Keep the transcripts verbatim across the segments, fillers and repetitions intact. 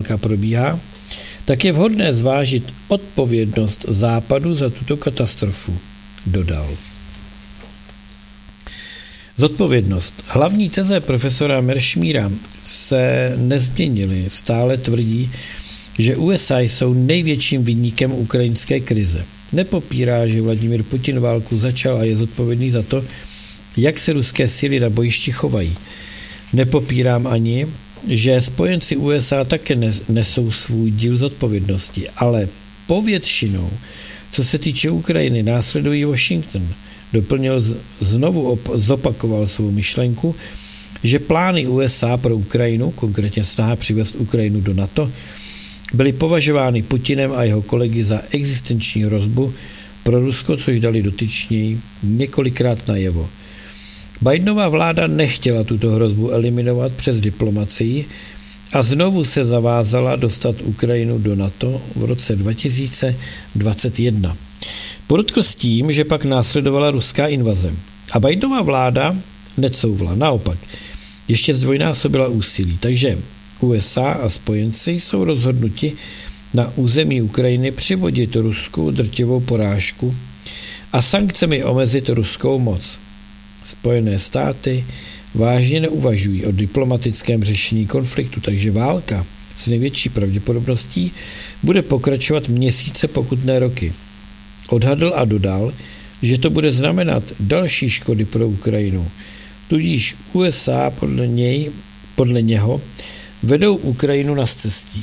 válka probíhá, tak je vhodné zvážit odpovědnost Západu za tuto katastrofu, dodal. Zodpovědnost. Hlavní teze profesora Meršmíra se nezměnily. Stále tvrdí, že U S A jsou největším viníkem ukrajinské krize. Nepopírá, že Vladimír Putin válku začal a je zodpovědný za to, jak se ruské síly na bojišti chovají. Nepopírám ani, že spojenci U S A také nesou svůj díl zodpovědnosti, ale povětšinou, co se týče Ukrajiny, následují Washington. Doplnil, znovu op- zopakoval svou myšlenku, že plány U S A pro Ukrajinu, konkrétně snaha přivést Ukrajinu do NATO, byly považovány Putinem a jeho kolegy za existenční hrozbu pro Rusko, což dali dotyčněji několikrát najevo. Bidenova vláda nechtěla tuto hrozbu eliminovat přes diplomacii a znovu se zavázala dostat Ukrajinu do NATO v roce dva tisíce dvacet jedna. Podotkl s tím, že pak následovala ruská invaze. A Bidenova vláda necouvla, naopak. Ještě zdvojnásobila úsilí, takže U S A a spojenci jsou rozhodnuti na území Ukrajiny přivodit Rusku drtivou porážku a sankcemi omezit ruskou moc. Spojené státy vážně neuvažují o diplomatickém řešení konfliktu, takže válka s největší pravděpodobností bude pokračovat měsíce, pokud ne roky. Odhadl a dodal, že to bude znamenat další škody pro Ukrajinu. Tudíž U S A podle něj, podle něho vedou Ukrajinu na scestí.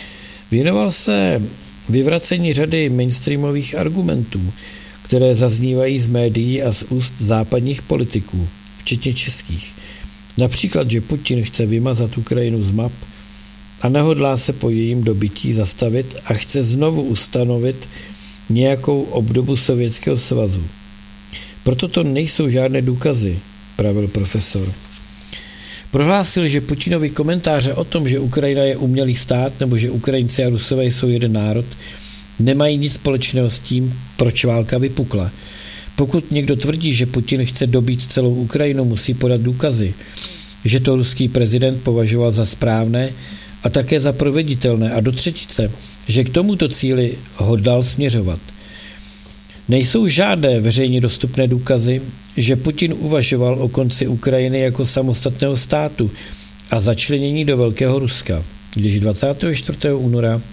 Věnoval se vyvracení řady mainstreamových argumentů, které zaznívají z médií a z úst západních politiků, včetně českých. Například, že Putin chce vymazat Ukrajinu z map a nehodlá se po jejím dobytí zastavit a chce znovu ustanovit nějakou obdobu Sovětského svazu. Proto to nejsou žádné důkazy, pravil profesor. Prohlásil, že Putinovi komentáře o tom, že Ukrajina je umělý stát nebo že Ukrajinci a Rusové jsou jeden národ, nemají nic společného s tím, proč válka vypukla. Pokud někdo tvrdí, že Putin chce dobít celou Ukrajinu, musí podat důkazy, že to ruský prezident považoval za správné a také za proveditelné a do třetice, že k tomuto cíli hodlal směřovat. Nejsou žádné veřejně dostupné důkazy, že Putin uvažoval o konci Ukrajiny jako samostatného státu a začlenění do Velkého Ruska, když dvacátého čtvrtého února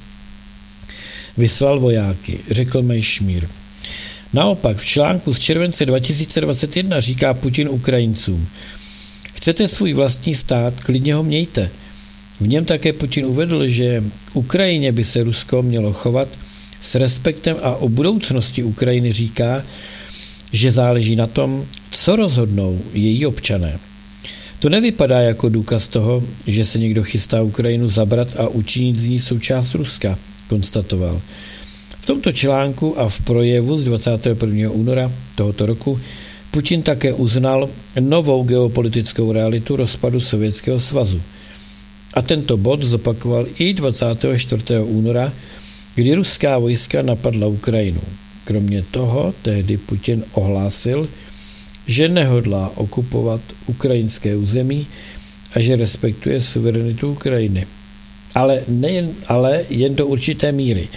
vyslal vojáky, řekl Meršmír. Naopak v článku z července dva tisíce dvacet jedna říká Putin Ukrajincům: chcete svůj vlastní stát, klidně ho mějte. V něm také Putin uvedl, že Ukrajině by se Rusko mělo chovat s respektem a o budoucnosti Ukrajiny říká, že záleží na tom, co rozhodnou její občané. To nevypadá jako důkaz toho, že se někdo chystá Ukrajinu zabrat a učinit z ní součást Ruska, konstatoval. V tomto článku a v projevu z dvacátého prvního února tohoto roku Putin také uznal novou geopolitickou realitu rozpadu Sovětského svazu. A tento bod zopakoval i dvacátého čtvrtého února, kdy ruská vojska napadla Ukrajinu. Kromě toho tehdy Putin ohlásil, že nehodlá okupovat ukrajinské území a že respektuje suverenitu Ukrajiny. Ale, nejen, ale jen do určité míry.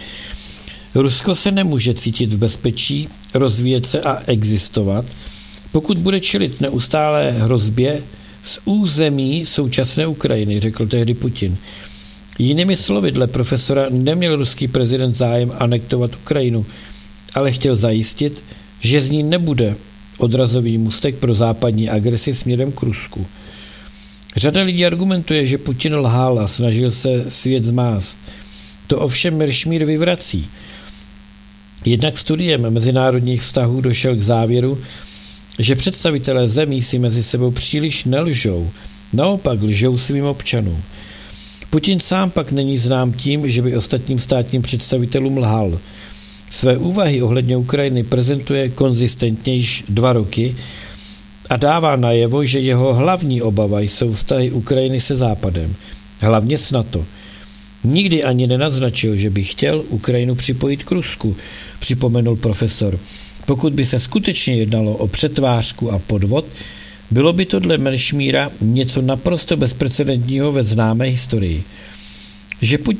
Rusko se nemůže cítit v bezpečí, rozvíjet se a existovat, pokud bude čelit neustálé hrozbě z území současné Ukrajiny, řekl tehdy Putin. Jinými slovy, dle profesora neměl ruský prezident zájem anektovat Ukrajinu, ale chtěl zajistit, že z ní nebude odrazový můstek pro západní agresi směrem k Rusku. Řada lidí argumentuje, že Putin lhal a snažil se svět zmást. To ovšem Meršmír vyvrací. Jednak studiem mezinárodních vztahů došel k závěru, že představitelé zemí si mezi sebou příliš nelžou, naopak lžou svým občanům. Putin sám pak není znám tím, že by ostatním státním představitelům lhal. Své úvahy ohledně Ukrajiny prezentuje konzistentně již dva roky a dává najevo, že jeho hlavní obava jsou vztahy Ukrajiny se Západem, hlavně s NATO. Nikdy ani nenaznačil, že by chtěl Ukrajinu připojit k Rusku, připomenul profesor. Pokud by se skutečně jednalo o přetvářku a podvod, bylo by to dle Meršmíra něco naprosto bezprecedentního ve známé historii. Že